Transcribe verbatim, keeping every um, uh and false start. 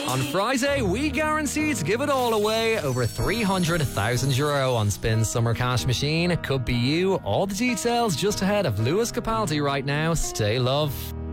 On Friday, we guarantee to give it all away. Over three hundred thousand euro on Spin's Summer Cash Machine. It could be you. All the details just ahead of Lewis Capaldi right now. Stay love.